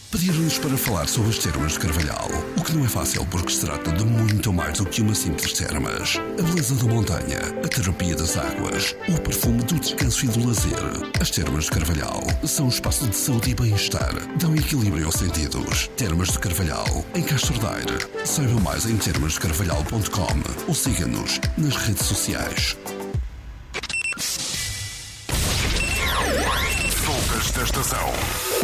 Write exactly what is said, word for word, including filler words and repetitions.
Pediram-nos para falar sobre as termas de Carvalhal, o que não é fácil porque se trata de muito mais do que uma simples termas. A beleza da montanha, a terapia das águas, o perfume do descanso e do lazer. As termas de Carvalhal são um espaço de saúde e bem-estar. Dão equilíbrio aos sentidos. Termas de Carvalhal, em Castro Daire. Saiba mais em termas de carvalhal ponto com ou siga-nos nas redes sociais. Voltas da estação.